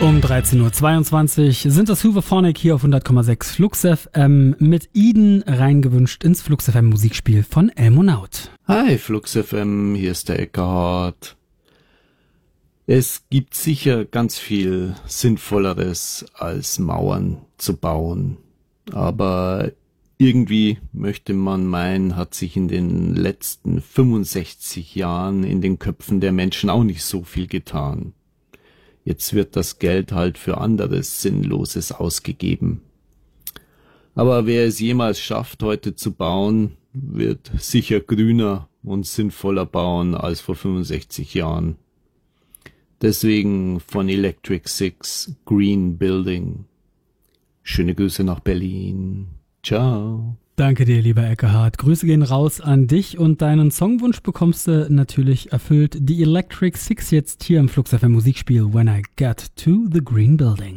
Um 13.22 Uhr sind das Hooverphonic hier auf 100,6 Flux FM mit Eden reingewünscht ins Flux FM Musikspiel von Elmonaut. Hi Flux FM, hier ist der Eckhardt. Es gibt sicher ganz viel Sinnvolleres als Mauern zu bauen. Aber irgendwie möchte man meinen, hat sich in den letzten 65 Jahren in den Köpfen der Menschen auch nicht so viel getan. Jetzt wird das Geld halt für anderes Sinnloses ausgegeben. Aber wer es jemals schafft, heute zu bauen, wird sicher grüner und sinnvoller bauen als vor 65 Jahren. Deswegen von Electric Six Green Building. Schöne Grüße nach Berlin. Ciao. Danke dir, lieber Eckhardt. Grüße gehen raus an dich und deinen Songwunsch bekommst du natürlich erfüllt. Die Electric Six jetzt hier im Flux FM Musikspiel When I Get to the Green Building.